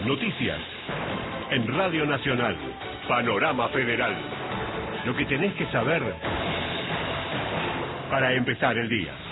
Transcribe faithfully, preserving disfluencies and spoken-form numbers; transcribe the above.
Noticias. En Radio Nacional. Panorama Federal. Lo que tenés que saber para empezar el día.